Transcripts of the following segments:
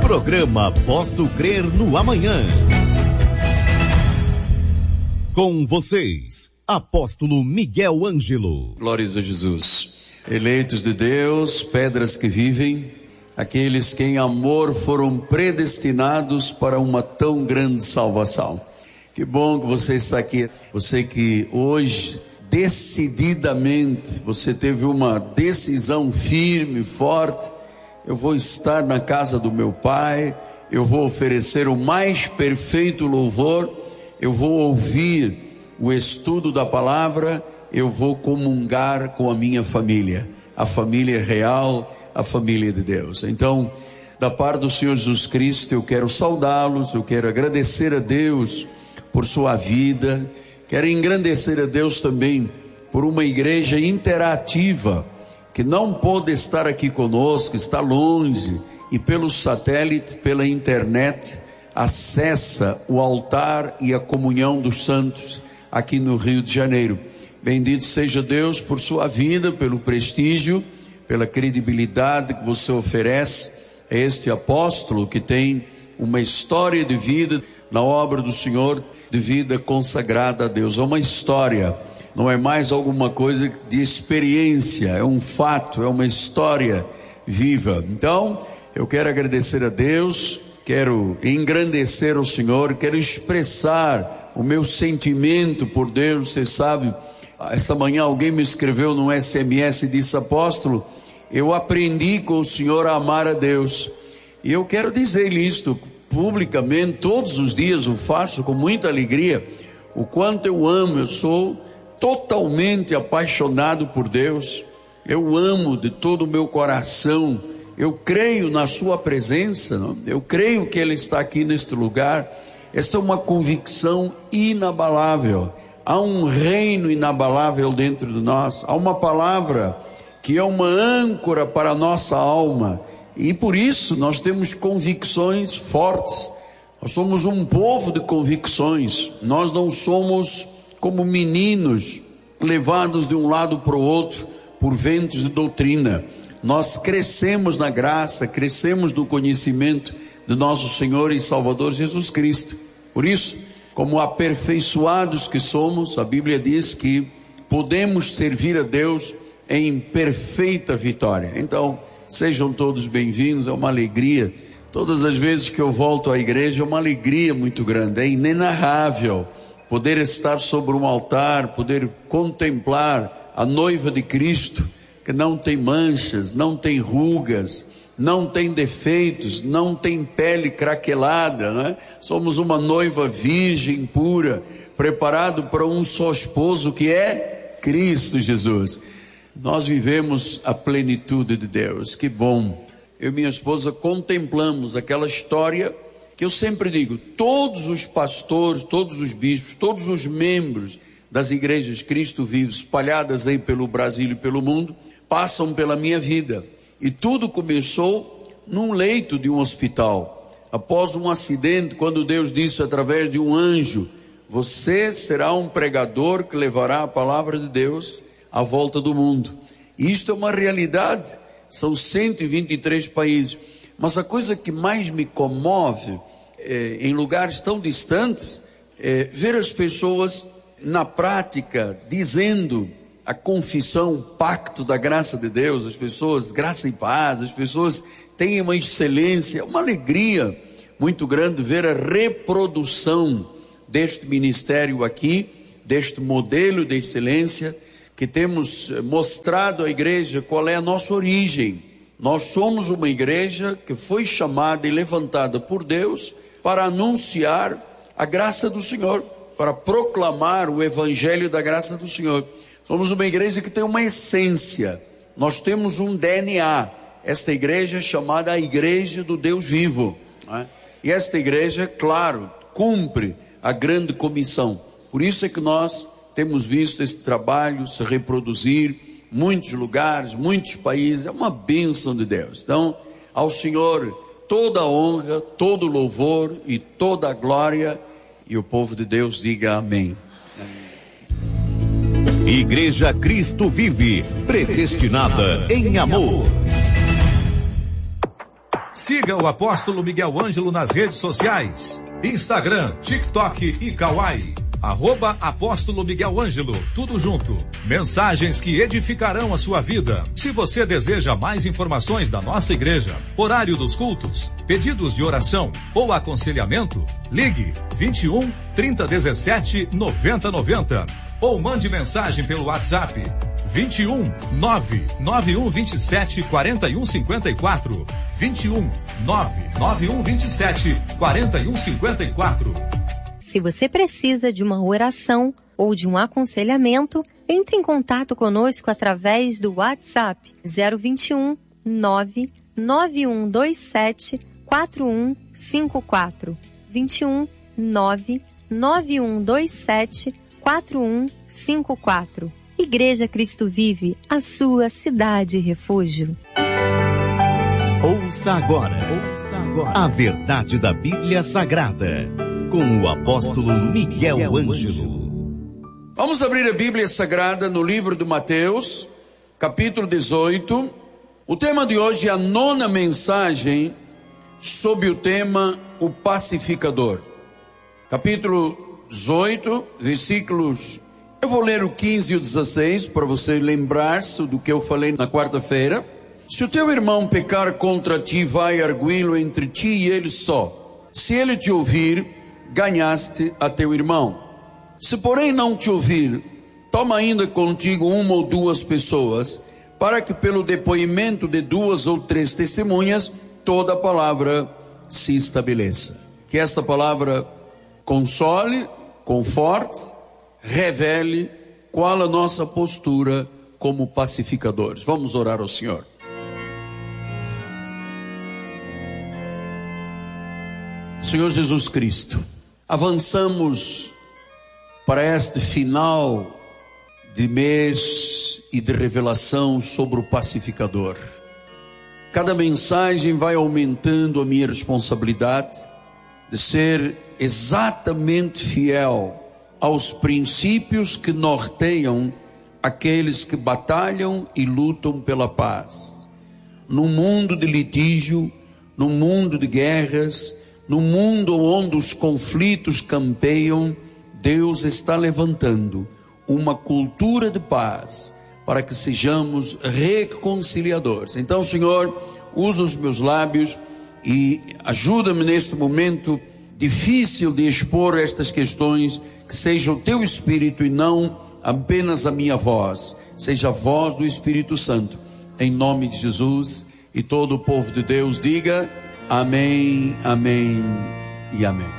Programa Posso Crer no Amanhã. Com vocês, Apóstolo Miguel Ângelo. Glórias a Jesus. Eleitos de Deus, pedras que vivem, aqueles que em amor foram predestinados para uma tão grande salvação. Que bom que você está aqui. Você que hoje, decididamente, você teve uma decisão firme, forte. Eu vou estar na casa do meu Pai, eu vou oferecer o mais perfeito louvor, eu vou ouvir o estudo da palavra, eu vou comungar com a minha família, a família real, a família de Deus. Então, da parte do Senhor Jesus Cristo, eu quero saudá-los, eu quero agradecer a Deus por sua vida, quero engrandecer a Deus também por uma igreja interativa, que não pôde estar aqui conosco, está longe, e pelo satélite, pela internet, acessa o altar e a comunhão dos santos aqui no Rio de Janeiro. Bendito seja Deus por sua vida, pelo prestígio, pela credibilidade que você oferece a este apóstolo que tem uma história de vida na obra do Senhor, de vida consagrada a Deus. É uma história, não é mais alguma coisa de experiência, é um fato, é uma história viva. Então, eu quero agradecer a Deus, quero engrandecer o Senhor, quero expressar o meu sentimento por Deus. Você sabe, esta manhã alguém me escreveu num SMS e disse: apóstolo, eu aprendi com o Senhor a amar a Deus. E eu quero dizer-lhe isto publicamente, todos os dias eu faço com muita alegria, o quanto eu amo, eu sou totalmente apaixonado por Deus, eu amo de todo o meu coração, eu creio na sua presença, não? Eu creio que Ele está aqui neste lugar. Esta é uma convicção inabalável, há um reino inabalável dentro de nós, há uma palavra que é uma âncora para a nossa alma, e por isso nós temos convicções fortes. Nós somos um povo de convicções, nós não somos como meninos levados de um lado para o outro por ventos de doutrina. Nós crescemos na graça, crescemos no conhecimento de nosso Senhor e Salvador Jesus Cristo. Por isso, como aperfeiçoados que somos, a Bíblia diz que podemos servir a Deus em perfeita vitória. Então, sejam todos bem-vindos, é uma alegria. Todas as vezes que eu volto à igreja é uma alegria muito grande, é inenarrável poder estar sobre um altar, poder contemplar a noiva de Cristo, que não tem manchas, não tem rugas, não tem defeitos, não tem pele craquelada, né? Somos uma noiva virgem, pura, preparado para um só esposo que é Cristo Jesus. Nós vivemos a plenitude de Deus, que bom. Eu e minha esposa contemplamos aquela história que eu sempre digo, todos os pastores, todos os bispos, todos os membros das igrejas Cristo Vivo, espalhadas aí pelo Brasil e pelo mundo, passam pela minha vida. E tudo começou num leito de um hospital, após um acidente, quando Deus disse através de um anjo: você será um pregador que levará a palavra de Deus à volta do mundo. E isto é uma realidade, são 123 países. Mas a coisa que mais me comove, em lugares tão distantes, ver as pessoas na prática dizendo a confissão, o pacto da graça de Deus. As pessoas, graça e paz, as pessoas têm uma excelência, uma alegria muito grande ver a reprodução deste ministério aqui, deste modelo de excelência, que temos mostrado à igreja qual é a nossa origem. Nós somos uma igreja que foi chamada e levantada por Deus para anunciar a graça do Senhor, para proclamar o evangelho da graça do Senhor. Somos uma igreja que tem uma essência, nós temos um DNA. Esta igreja é chamada a Igreja do Deus Vivo, não é? E esta igreja, claro, cumpre a grande comissão. Por isso é que nós temos visto esse trabalho se reproduzir, muitos lugares, muitos países. É uma bênção de Deus. Então, ao Senhor toda a honra, todo o louvor e toda a glória, e o povo de Deus diga amém. Igreja Cristo Vive, predestinada em amor. Siga o Apóstolo Miguel Ângelo nas redes sociais: Instagram, TikTok e Kawaii. @Apóstolo Miguel Ângelo, tudo junto. Mensagens que edificarão a sua vida. Se você deseja mais informações da nossa igreja, horário dos cultos, pedidos de oração ou aconselhamento, ligue 21 3017 9090 ou mande mensagem pelo WhatsApp 21 99127 4154, 21 99127 4154. Se você precisa de uma oração ou de um aconselhamento, entre em contato conosco através do WhatsApp 021 99127 4154, 21 99127 4154. Igreja Cristo Vive, a sua cidade refúgio. Ouça agora a verdade da Bíblia Sagrada, com o apóstolo Miguel Ângelo. Vamos abrir a Bíblia Sagrada no livro de Mateus, capítulo 18. O tema de hoje é a 9ª mensagem sob o tema O Pacificador. Capítulo 18, versículos... Eu vou ler o 15 e o 16 para você lembrar-se do que eu falei na quarta-feira. Se o teu irmão pecar contra ti, vai arguí-lo entre ti e ele só. Se ele te ouvir, ganhaste a teu irmão. Se porém não te ouvir, toma ainda contigo 1 ou 2 pessoas, para que pelo depoimento de 2 ou 3 testemunhas, toda a palavra se estabeleça. Que esta palavra console, conforte, revele qual a nossa postura como pacificadores. Vamos orar ao Senhor. Senhor Jesus Cristo, avançamos para este final de mês e de revelação sobre o pacificador. Cada mensagem vai aumentando a minha responsabilidade de ser exatamente fiel aos princípios que norteiam aqueles que batalham e lutam pela paz. Num mundo de litígio, num mundo de guerras, num mundo onde os conflitos campeiam, Deus está levantando uma cultura de paz para que sejamos reconciliadores. Então, Senhor, usa os meus lábios e ajuda-me neste momento difícil de expor estas questões, que seja o teu Espírito e não apenas a minha voz, seja a voz do Espírito Santo, em nome de Jesus. E todo o povo de Deus diga amém, amém e amém.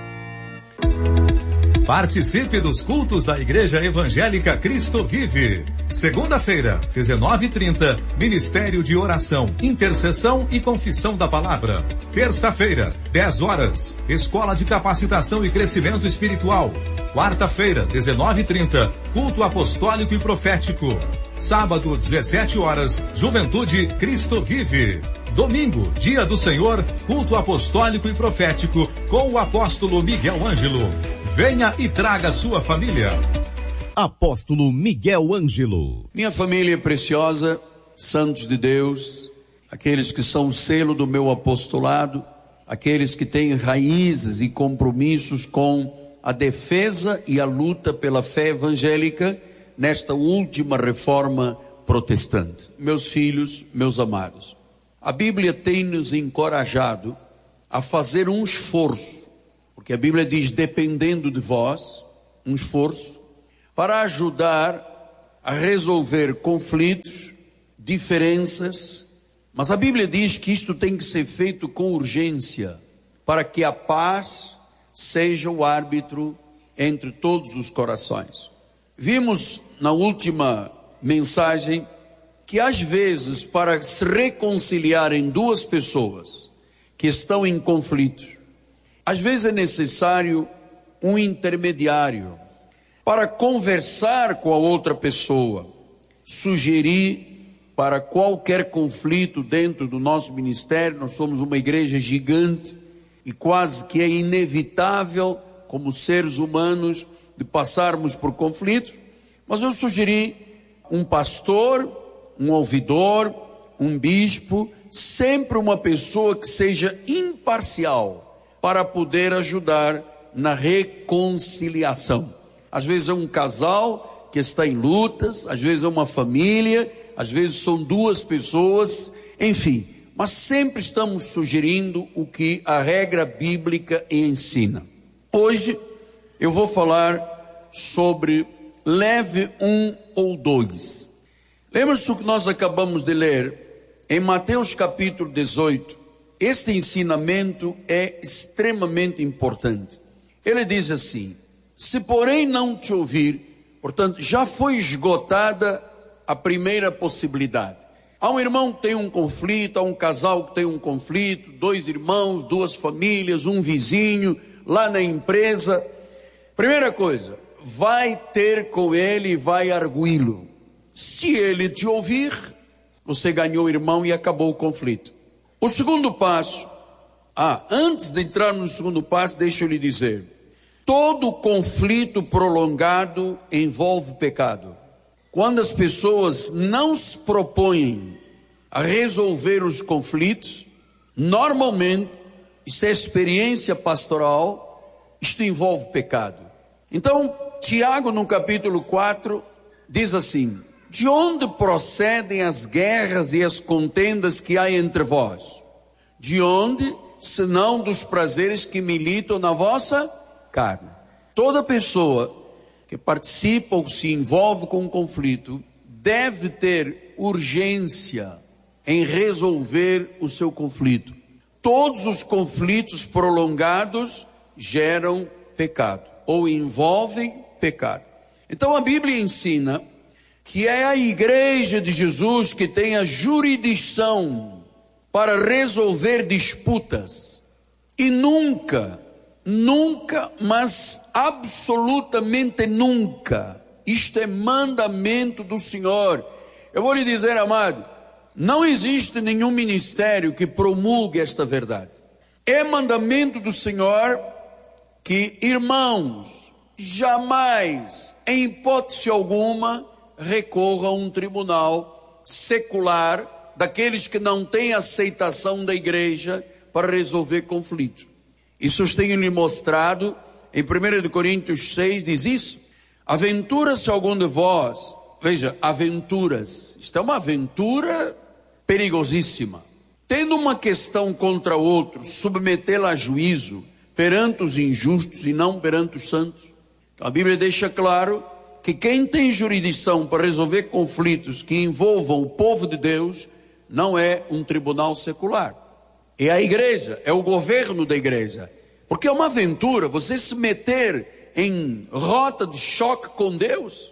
Participe dos cultos da Igreja Evangélica Cristo Vive. Segunda-feira, 19h30, Ministério de Oração, Intercessão e Confissão da Palavra. Terça-feira, 10 horas, Escola de Capacitação e Crescimento Espiritual. Quarta-feira, 19h30, Culto Apostólico e Profético. Sábado, 17 horas, Juventude Cristo Vive. Domingo, Dia do Senhor, Culto Apostólico e Profético, com o apóstolo Miguel Ângelo. Venha e traga sua família. Apóstolo Miguel Ângelo. Minha família preciosa, santos de Deus, aqueles que são o selo do meu apostolado, aqueles que têm raízes e compromissos com a defesa e a luta pela fé evangélica nesta última reforma protestante. Meus filhos, meus amados, a Bíblia tem nos encorajado a fazer um esforço, porque a Bíblia diz, dependendo de vós, um esforço, para ajudar a resolver conflitos, diferenças, mas a Bíblia diz que isto tem que ser feito com urgência, para que a paz seja o árbitro entre todos os corações. Vimos na última mensagem que às vezes para se reconciliarem 2 pessoas que estão em conflitos, às vezes é necessário um intermediário para conversar com a outra pessoa, sugerir para qualquer conflito dentro do nosso ministério. Nós somos uma igreja gigante e quase que é inevitável, como seres humanos, de passarmos por conflitos, mas eu sugeri um pastor, um ouvidor, um bispo, sempre uma pessoa que seja imparcial para poder ajudar na reconciliação. Às vezes é um casal que está em lutas, às vezes é uma família, às vezes são duas pessoas, enfim, mas sempre estamos sugerindo o que a regra bíblica ensina. Hoje eu vou falar sobre leve 1 ou 2. Lembra-se do que nós acabamos de ler em Mateus capítulo 18? Este ensinamento é extremamente importante. Ele diz assim: se porém não te ouvir, portanto já foi esgotada a primeira possibilidade. Há um irmão que tem um conflito, há um casal que tem um conflito, dois irmãos, duas famílias, um vizinho, lá na empresa. Primeira coisa, vai ter com ele e vai arguí-lo. Se ele te ouvir, você ganhou o irmão e acabou o conflito. O segundo passo, antes de entrar no segundo passo, deixa eu lhe dizer, todo conflito prolongado envolve pecado. Quando as pessoas não se propõem a resolver os conflitos, normalmente, isso é experiência pastoral, isto envolve pecado. Então, Tiago no capítulo 4 diz assim: de onde procedem as guerras e as contendas que há entre vós? De onde, senão dos prazeres que militam na vossa carne? Toda pessoa que participa ou se envolve com um conflito deve ter urgência em resolver o seu conflito. Todos os conflitos prolongados geram pecado ou envolvem pecado. Então a Bíblia ensina que é a igreja de Jesus que tem a jurisdição para resolver disputas. E nunca, mas absolutamente nunca, isto é mandamento do Senhor. Eu vou lhe dizer, amado, não existe nenhum ministério que promulgue esta verdade. É mandamento do Senhor que irmãos jamais, em hipótese alguma, recorram a um tribunal secular daqueles que não têm aceitação da igreja para resolver conflitos. Isso eu tenho lhe mostrado em 1 Coríntios 6, diz isso. Aventura-se algum de vós, veja, aventuras, isto é uma aventura perigosíssima. Tendo uma questão contra outro, submetê-la a juízo perante os injustos e não perante os santos. Então, a Bíblia deixa claro que quem tem jurisdição para resolver conflitos que envolvam o povo de Deus não é um tribunal secular. É a igreja, é o governo da igreja. Porque é uma aventura você se meter em rota de choque com Deus,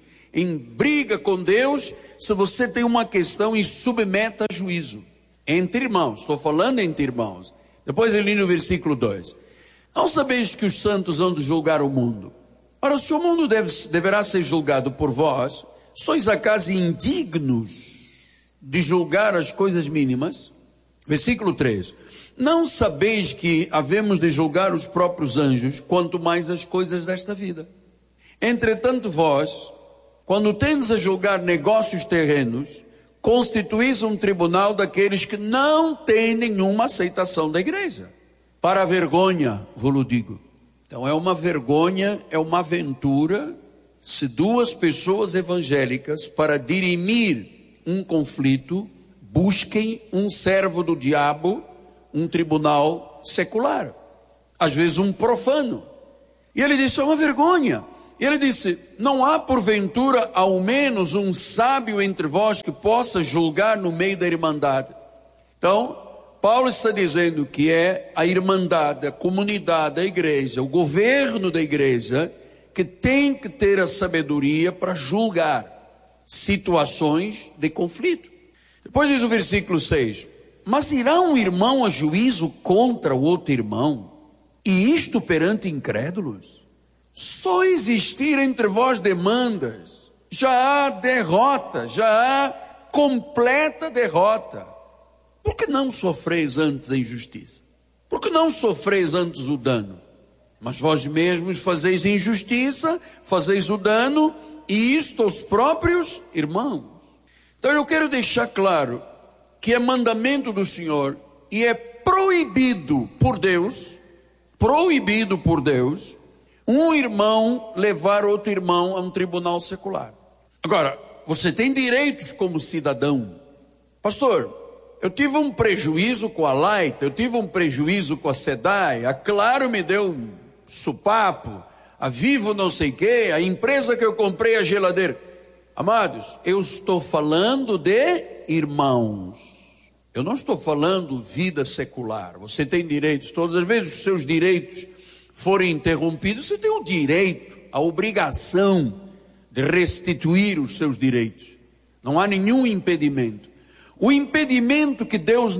em briga com Deus, se você tem uma questão e submeta a juízo. Entre irmãos, estou falando entre irmãos. Depois eu li no versículo 2. Não sabeis que os santos hão de julgar o mundo? Ora, se o mundo deverá ser julgado por vós, sois acaso indignos de julgar as coisas mínimas? Versículo 3. Não sabeis que havemos de julgar os próprios anjos, quanto mais as coisas desta vida? Entretanto vós, quando tendes a julgar negócios terrenos, constituís um tribunal daqueles que não têm nenhuma aceitação da igreja. Para a vergonha, vos digo. Então é uma vergonha, é uma aventura, se duas pessoas evangélicas, para dirimir um conflito, busquem um servo do diabo, um tribunal secular, às vezes um profano. E ele disse, é uma vergonha. E ele disse, não há porventura ao menos um sábio entre vós que possa julgar no meio da irmandade. Então, Paulo está dizendo que é a irmandade, a comunidade, a igreja, o governo da igreja, que tem que ter a sabedoria para julgar situações de conflito. Depois diz o versículo 6, mas irá um irmão a juízo contra o outro irmão, e isto perante incrédulos? Só existir entre vós demandas, já há derrota, já há completa derrota. Por que não sofreis antes a injustiça? Por que não sofreis antes o dano? Mas vós mesmos fazeis injustiça, fazeis o dano, e isto aos próprios irmãos. Então eu quero deixar claro que é mandamento do Senhor e é proibido por Deus, um irmão levar outro irmão a um tribunal secular. Agora, você tem direitos como cidadão. Pastor, eu tive um prejuízo com a Light, eu tive um prejuízo com a SEDAI, a Claro me deu um supapo, a Vivo não sei o quê, a empresa que eu comprei a geladeira. Amados, eu estou falando de irmãos. Eu não estou falando vida secular. Você tem direitos. Todas as vezes que os seus direitos forem interrompidos, você tem o direito, a obrigação de restituir os seus direitos. Não há nenhum impedimento. O impedimento que Deus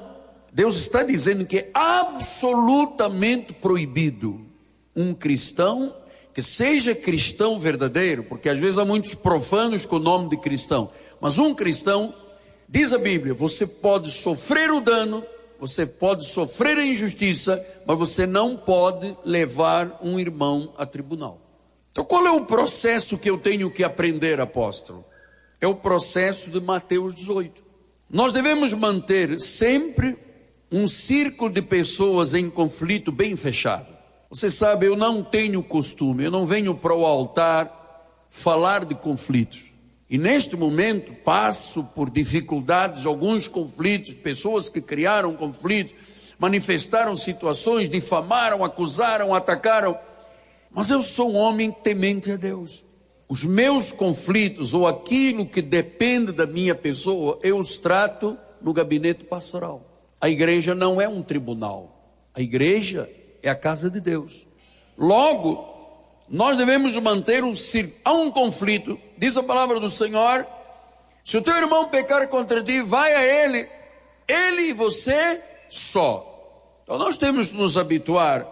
está dizendo que é absolutamente proibido um cristão, que seja cristão verdadeiro, porque às vezes há muitos profanos com o nome de cristão, mas um cristão, diz a Bíblia, você pode sofrer o dano, você pode sofrer a injustiça, mas você não pode levar um irmão a tribunal. Então qual é o processo que eu tenho que aprender, apóstolo? É o processo de Mateus 18. Nós devemos manter sempre um círculo de pessoas em conflito bem fechado. Você sabe, eu não tenho costume, eu não venho para o altar falar de conflitos. E neste momento passo por dificuldades, alguns conflitos, pessoas que criaram conflitos, manifestaram situações, difamaram, acusaram, atacaram. Mas eu sou um homem temente a Deus. Os meus conflitos ou aquilo que depende da minha pessoa, eu os trato no gabinete pastoral. A igreja não é um tribunal. A igreja é a casa de Deus. Logo, nós devemos manter um círculo. Há um conflito, diz a palavra do Senhor, se o teu irmão pecar contra ti, vai a ele e você só. Então nós temos que nos habituar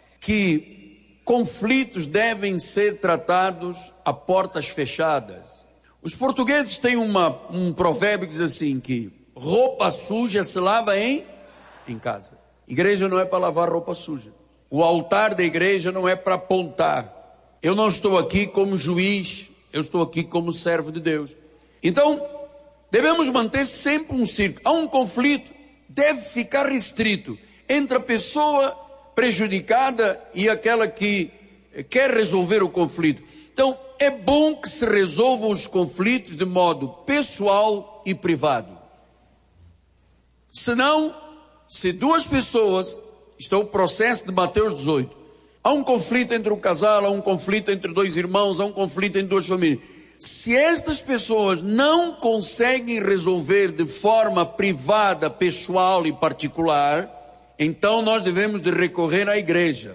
que conflitos devem ser tratados a portas fechadas. Os portugueses têm um provérbio que diz assim, que roupa suja se lava em casa. Igreja não é para lavar roupa suja. O altar da igreja não é para apontar. Eu não estou aqui como juiz, eu estou aqui como servo de Deus. Então, devemos manter sempre um círculo. Há um conflito, deve ficar restrito entre a pessoa prejudicada e aquela que quer resolver o conflito. Então, é bom que se resolvam os conflitos de modo pessoal e privado. Senão, se duas pessoas, isto é o processo de Mateus 18, há um conflito entre um casal, há um conflito entre dois irmãos, há um conflito entre duas famílias. Se estas pessoas não conseguem resolver de forma privada, pessoal e particular, então nós devemos de recorrer à igreja.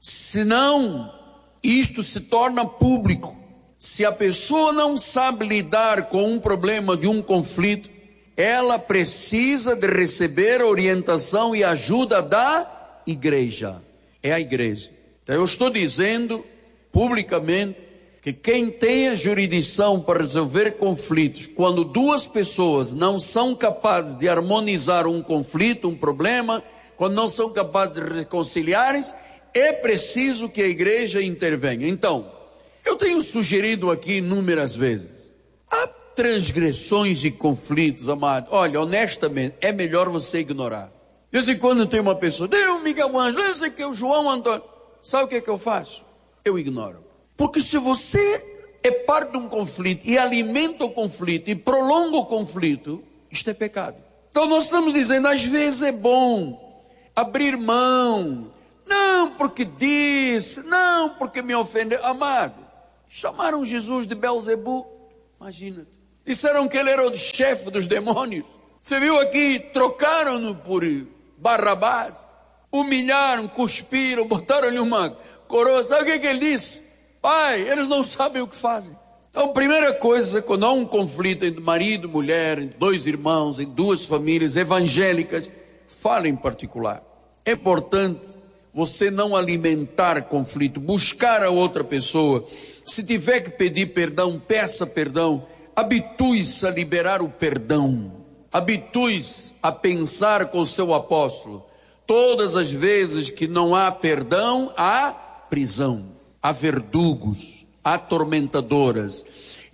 Senão, isto se torna público. Se a pessoa não sabe lidar com um problema de um conflito, ela precisa de receber orientação e ajuda da igreja. É a igreja. Então eu estou dizendo publicamente que quem tem a jurisdição para resolver conflitos, quando duas pessoas não são capazes de harmonizar um conflito, um problema, quando não são capazes de reconciliar-se, é preciso que a igreja intervenha. Então, eu tenho sugerido aqui inúmeras vezes, há transgressões e conflitos, amado. Olha, honestamente, é melhor você ignorar. De vez em quando tem uma pessoa, Deus, Miguel Ângelo, eu sei que é o João Antônio. Sabe o que eu faço? Eu ignoro. Porque se você é parte de um conflito e alimenta o conflito e prolonga o conflito, isto é pecado. Então nós estamos dizendo, às vezes é bom abrir mão. Não porque disse, não porque me ofendeu. Amado, chamaram Jesus de Belzebu. Imagina-te. Disseram que ele era o chefe dos demônios. Você viu aqui, trocaram-no por Barrabás. Humilharam, cuspiram, botaram-lhe uma coroa. Sabe o que ele disse? Pai, eles não sabem o que fazem. Então, primeira coisa, quando há um conflito entre marido e mulher, entre dois irmãos, entre duas famílias evangélicas, fala em particular. É importante você não alimentar conflito, buscar a outra pessoa. Se tiver que pedir perdão, peça perdão. Habitue-se a liberar o perdão. Habitue-se a pensar com o seu apóstolo. Todas as vezes que não há perdão, há prisão, há verdugos, há atormentadoras.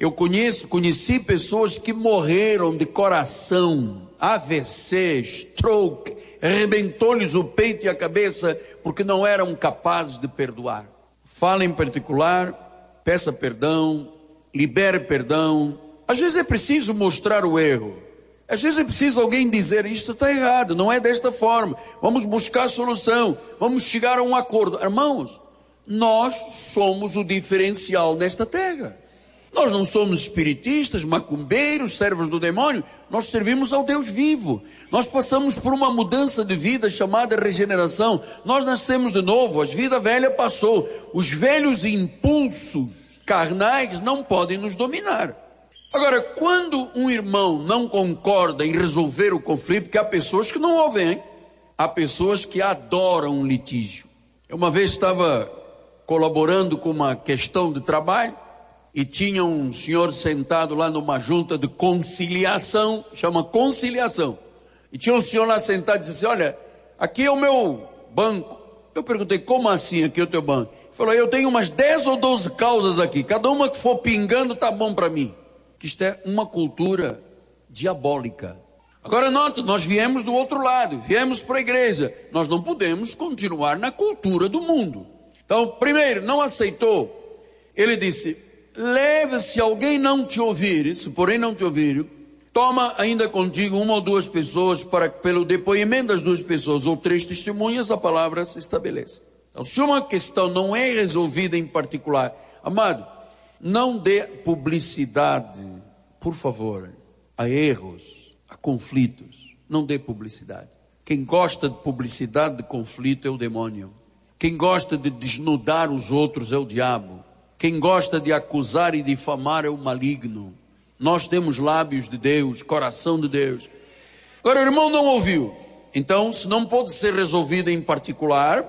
Eu conheci pessoas que morreram de coração, AVC, stroke, arrebentou-lhes o peito e a cabeça porque não eram capazes de perdoar. Fala em particular, peça perdão, libere perdão. Às vezes é preciso mostrar o erro. Às vezes é preciso alguém dizer, isto está errado, não é desta forma. Vamos buscar a solução, vamos chegar a um acordo. Irmãos, nós somos o diferencial nesta terra. Nós não somos espiritistas, macumbeiros, servos do demônio. Nós servimos ao Deus vivo. Nós passamos por uma mudança de vida chamada regeneração. Nós nascemos de novo, a vida velha passou. Os velhos impulsos carnais não podem nos dominar. Agora, quando um irmão não concorda em resolver o conflito, porque há pessoas que não ouvem, hein? Há pessoas que adoram um litígio. Eu uma vez estava colaborando com uma questão de trabalho, e tinha um senhor sentado lá numa junta de conciliação, chama conciliação. E tinha um senhor lá sentado e disse assim, olha, aqui é o meu banco. Eu perguntei, como assim aqui é o teu banco? Ele falou, eu tenho umas 10 ou 12 causas aqui, cada uma que for pingando tá bom para mim. Que isto é uma cultura diabólica. Agora nota, nós viemos do outro lado, viemos para a igreja. Nós não podemos continuar na cultura do mundo. Então, primeiro, não aceitou. Ele disse, leve, se alguém não te ouvir, se porém não te ouvir, toma ainda contigo uma ou duas pessoas, para que pelo depoimento das duas pessoas ou 3 testemunhas a palavra se estabeleça. Então, se uma questão não é resolvida em particular, amado, não dê publicidade, por favor, a erros, a conflitos. Não dê publicidade. Quem gosta de publicidade de conflito é o demônio. Quem gosta de desnudar os outros é o diabo. Quem gosta de acusar e difamar é o maligno. Nós temos lábios de Deus, coração de Deus. Agora o irmão não ouviu. Então, se não pode ser resolvido em particular,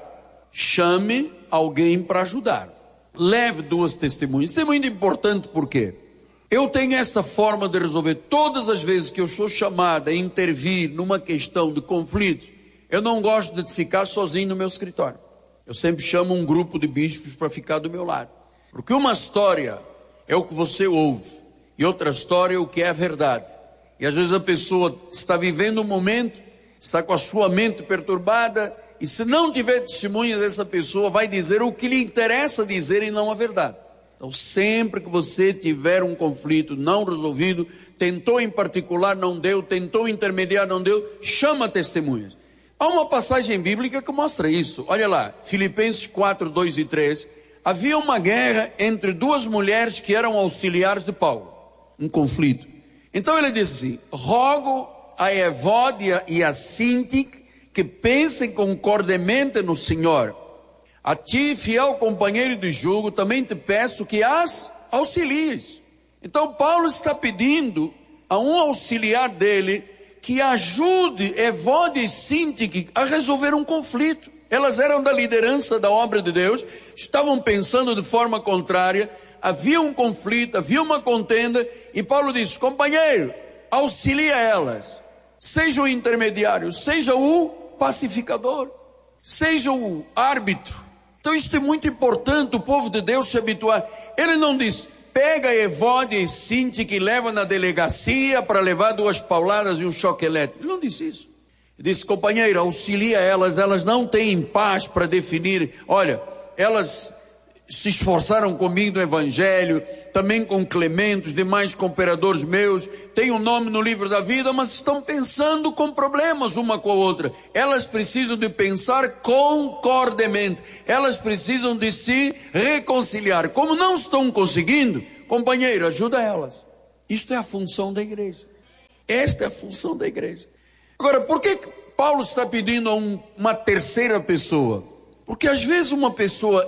chame alguém para ajudar. Leve 2 testemunhas. Isso é muito importante porque eu tenho esta forma de resolver. Todas as vezes que eu sou chamado a intervir numa questão de conflito, eu não gosto de ficar sozinho no meu escritório. Eu sempre chamo um grupo de bispos para ficar do meu lado. Porque uma história é o que você ouve, e outra história é o que é a verdade. E às vezes a pessoa está vivendo um momento, está com a sua mente perturbada, e se não tiver testemunhas, essa pessoa vai dizer o que lhe interessa dizer e não a verdade. Então sempre que você tiver um conflito não resolvido, tentou em particular, não deu, tentou intermediar, não deu, chama testemunhas. Há uma passagem bíblica que mostra isso. Olha lá, Filipenses 4, 2 e 3. Havia uma guerra entre 2 mulheres que eram auxiliares de Paulo. Um conflito. Então ele disse assim, rogo a Evódia e a Síntique que pensem concordemente no Senhor. A ti, fiel companheiro de jugo, também te peço que as auxilies. Então Paulo está pedindo a um auxiliar dele que ajude Evódia e Síntique a resolver um conflito. Elas eram da liderança da obra de Deus, estavam pensando de forma contrária, havia um conflito, havia uma contenda, e Paulo disse, companheiro, auxilia elas, seja o intermediário, seja o pacificador, seja o árbitro. Então isso é muito importante, o povo de Deus se habituar. Ele não diz, pega Evódia e Síntique e leva na delegacia para levar 2 pauladas e um choque elétrico. Ele não disse isso. Ele disse, companheiro, auxilia elas não têm paz para definir, olha, elas se esforçaram comigo no Evangelho, também com Clemente, os demais cooperadores meus, têm um nome no livro da vida, mas estão pensando com problemas uma com a outra. Elas precisam de pensar concordemente, elas precisam de se reconciliar. Como não estão conseguindo, companheiro, ajuda elas. Isto é a função da igreja. Esta é a função da igreja. Agora, por que Paulo está pedindo a uma terceira pessoa? Porque às vezes uma pessoa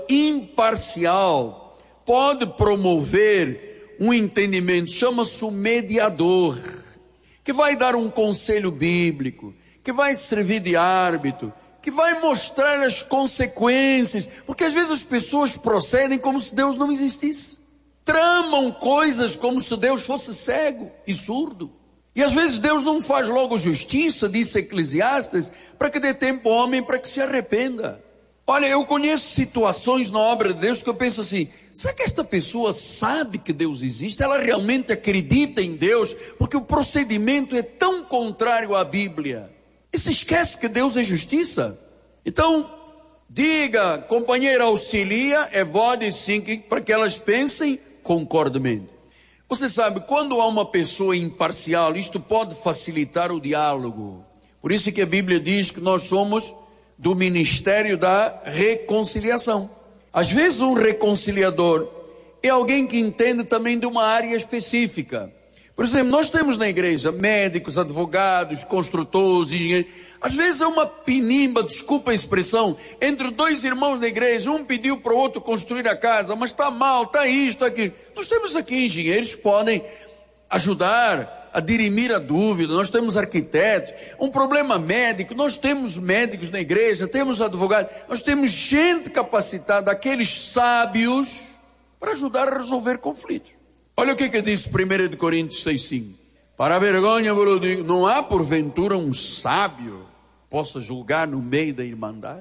imparcial pode promover um entendimento, chama-se o mediador, que vai dar um conselho bíblico, que vai servir de árbitro, que vai mostrar as consequências, porque às vezes as pessoas procedem como se Deus não existisse, tramam coisas como se Deus fosse cego e surdo. E às vezes Deus não faz logo justiça, disse Eclesiastes, para que dê tempo ao homem para que se arrependa. Olha, eu conheço situações na obra de Deus que eu penso assim, será que esta pessoa sabe que Deus existe? Ela realmente acredita em Deus? Porque o procedimento é tão contrário à Bíblia. E se esquece que Deus é justiça. Então, diga, companheira, auxilia, evode thinking, para que elas pensem concordemente. Você sabe, quando há uma pessoa imparcial, isto pode facilitar o diálogo. Por isso que a Bíblia diz que nós somos do ministério da reconciliação. Às vezes um reconciliador é alguém que entende também de uma área específica. Por exemplo, nós temos na igreja médicos, advogados, construtores, engenheiros. Às vezes é uma pinimba, desculpa a expressão, entre dois irmãos da igreja, um pediu para o outro construir a casa, mas está mal, está isto, aquilo. Nós temos aqui engenheiros que podem ajudar a dirimir a dúvida, nós temos arquitetos, um problema médico, nós temos médicos na igreja, temos advogados, nós temos gente capacitada, aqueles sábios, para ajudar a resolver conflitos. Olha o que diz 1 Coríntios 6,5. Para a vergonha vos digo, não há porventura um sábio que possa julgar no meio da irmandade?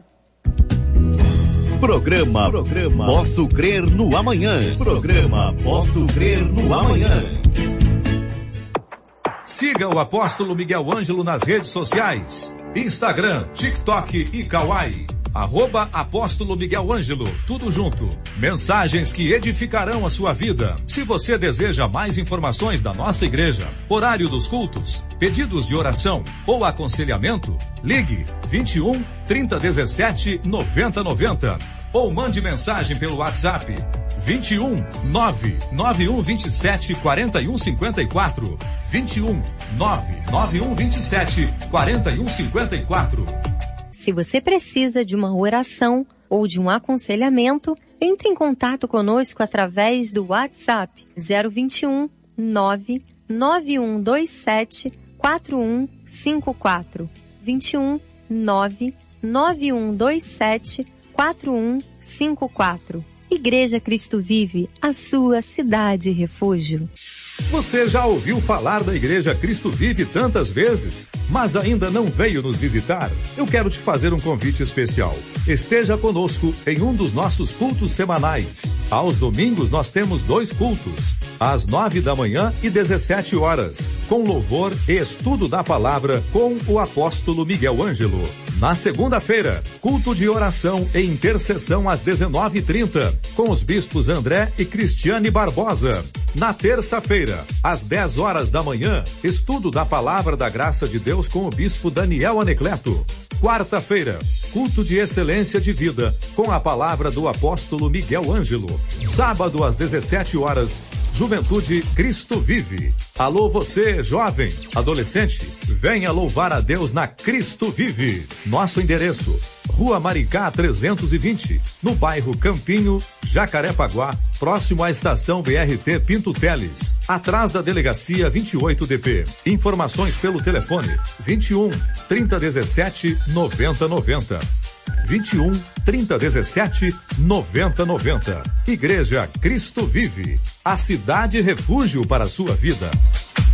Programa Posso Crer no Amanhã. Programa Posso Crer no Amanhã. Siga o apóstolo Miguel Ângelo nas redes sociais, Instagram, TikTok e Kawaii. @apóstolo Miguel Ângelo, tudo junto. Mensagens que edificarão a sua vida. Se você deseja mais informações da nossa igreja, horário dos cultos, pedidos de oração ou aconselhamento, ligue 21 3017 9090 ou mande mensagem pelo WhatsApp 21 99127 4154. 21 99127 4154. Se você precisa de uma oração ou de um aconselhamento, entre em contato conosco através do WhatsApp 021 99127 4154. 21 99127 4154. Igreja Cristo Vive, a sua cidade refúgio. Você já ouviu falar da Igreja Cristo Vive tantas vezes, mas ainda não veio nos visitar? Eu quero te fazer um convite especial. Esteja conosco em um dos nossos cultos semanais. Aos domingos nós temos 2 cultos, às 9 da manhã e 17 horas, com louvor e estudo da palavra com o apóstolo Miguel Ângelo. Na segunda-feira, culto de oração e intercessão às 19h30, com os bispos André e Cristiane Barbosa. Na terça-feira, às 10 horas da manhã, estudo da palavra da graça de Deus com o bispo Daniel Anecleto. Quarta-feira, culto de excelência de vida, com a palavra do apóstolo Miguel Ângelo. Sábado, às 17 horas, Juventude Cristo Vive. Alô você, jovem, adolescente, venha louvar a Deus na Cristo Vive. Nosso endereço, Rua Maricá 320, no bairro Campinho, Jacarepaguá, próximo à estação BRT Pinto Teles, atrás da delegacia 28DP. Informações pelo telefone 21 3017 9090. 21 3017 9090. Igreja Cristo Vive, a cidade refúgio para a sua vida.